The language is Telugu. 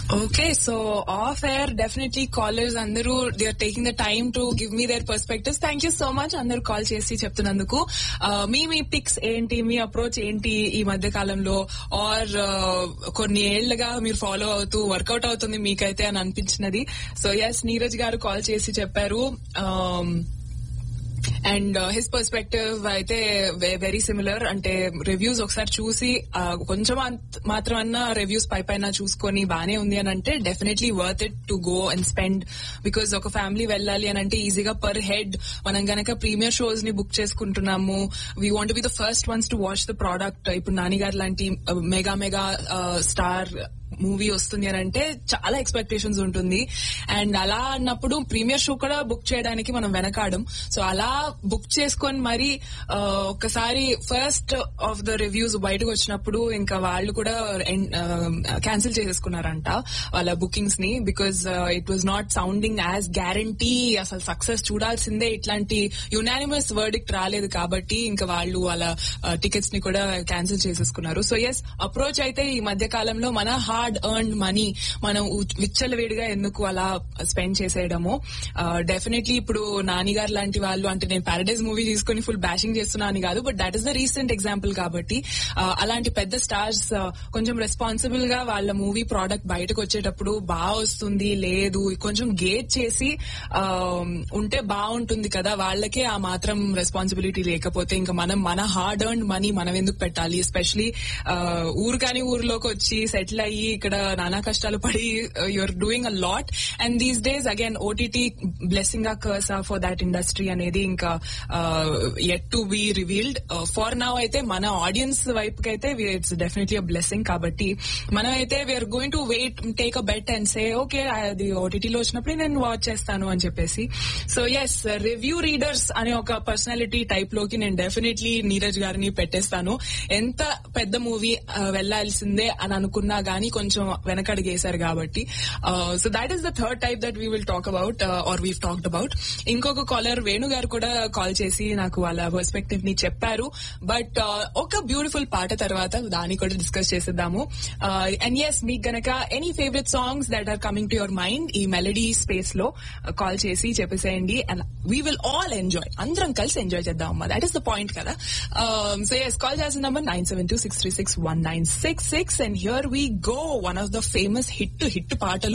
Okay, so off air, definitely callers అందరూ they are taking the time to give me their perspectives. Thank you so much అందరూ కాల్ చేసి చెప్తున్నందుకు. మీ పిక్స్ ఏంటి, మీ అప్రోచ్ ఏంటి ఈ మధ్య కాలంలో, ఆర్ కొన్ని ఏళ్లుగా మీరు ఫాలో అవుతూ వర్కౌట్ అవుతుంది మీకైతే అని అనిపించినది. సో ఎస్, నీరజ్ గారు కాల్ చేసి చెప్పారు. అండ్ హిస్ పర్స్పెక్టివ్ అయితే వెరీ సిమిలర్. అంటే రివ్యూస్ ఒకసారి చూసి కొంచెం మాత్రమన్నా రివ్యూస్ పైన చూసుకొని బానే ఉంది అని అంటే definitely worth it to go and spend. Because ఒక ఫ్యామిలీ వెళ్ళాలి అని అంటే ఈజీగా పర్ హెడ్ మనం గనక ప్రీమియర్ షోస్ ని బుక్ చేసుకుంటున్నాము. We want be the first ones to watch the product. ఇప్పుడు నాని గారు లాంటి మెగా స్టార్ మూవీ వస్తుంది అని అంటే చాలా ఎక్స్పెక్టేషన్స్ ఉంటుంది. అండ్ అలా అన్నప్పుడు ప్రీమియర్ షో కూడా బుక్ చేయడానికి మనం వెనకాడం. సో అలా బుక్ చేసుకొని మరి ఒక్కసారి ఫస్ట్ ఆఫ్ ద రివ్యూస్ బయటకు వచ్చినప్పుడు ఇంకా వాళ్ళు కూడా క్యాన్సిల్ చేసేసుకున్నారంట వాళ్ళ బుకింగ్స్ ని. Because it was not sounding as guarantee, అసలు సక్సెస్ చూడాల్సిందే, ఇట్లాంటి యునానిమస్ వర్డిక్ట్ రాలేదు కాబట్టి ఇంకా వాళ్ళు వాళ్ళ టికెట్స్ ని కూడా క్యాన్సిల్ చేసేసుకున్నారు. సో ఎస్, అప్రోచ్ అయితే ఈ మధ్య కాలంలో మన హార్డ్ ఎర్న్డ్ మనీ మనం విచ్చలవేడిగా ఎందుకు అలా స్పెండ్ చేసేయడము. డెఫినెట్లీ ఇప్పుడు నాని గారు లాంటి వాళ్ళు, అంటే నేను పారడైజ్ మూవీ తీసుకుని ఫుల్ బ్యాషింగ్ చేస్తున్నా అని కాదు, but that is the recent example. కాబట్టి అలాంటి పెద్ద స్టార్స్ కొంచెం రెస్పాన్సిబుల్ గా వాళ్ళ మూవీ ప్రోడక్ట్ బయటకు వచ్చేటప్పుడు బాగా వస్తుంది లేదు కొంచెం గేట్ చేసి ఉంటే బాగుంటుంది కదా. వాళ్ళకే ఆ మాత్రం రెస్పాన్సిబిలిటీ లేకపోతే ఇంకా మన హార్డ్ ఎర్న్డ్ మనీ మనం ఎందుకు పెట్టాలి. ఎస్పెషలీ ఊరు కాని ఊర్లోకి వచ్చి సెటిల్ అయ్యి ఇక్కడ నానా కష్టాలు పడి you're doing a lot. And these days again OTT blessing ఆ కర్స్ ఫర్ దాట్ ఇండస్ట్రీ అనేది ఇంకా yet to be revealed. For now అయితే మన audience వైపుకైతే it's definitely a blessing. కాబట్టి మనం అయితే we are going to wait, take a bet and say okay అది ఓటీటీలో వచ్చినప్పుడు నేను వాచ్ చేస్తాను అని చెప్పేసి. సో ఎస్, రివ్యూ రీడర్స్ అనే ఒక పర్సనాలిటీ టైప్ లోకి నేను డెఫినెట్లీ నీరజ్ గారిని పెట్టేస్తాను. ఎంత పెద్ద మూవీ వెళ్లాల్సిందే అని అనుకున్నా గానీ కొంచెం వెనకడిగేశారు కాబట్టి. So that is the third type that we will talk about are weave talked about. ఇంకొక కాలర్ వేణు గారు కూడా కాల్ చేసి నాకు వాళ్ళ పర్స్పెక్టివ్ ని చెప్పారు. బట్ ఒక బ్యూటిఫుల్ పాట తర్వాత దాన్ని కూడా డిస్కస్ చేసేద్దాము. అండ్ ఎస్, మీకు గనక any favourite songs that are coming to your mind ఈ మెలడీ స్పేస్ లో కాల్ చేసి చెప్పేసేయండి. And we will all enjoy, అందరం కలిసి ఎంజాయ్ చేద్దాం అమ్మా. దట్ ఈస్ ద పాయింట్ కదా. సో ఎస్, కాల్ చేసిన number 972-636-1966. And here we go, one of the famous hit పాటలు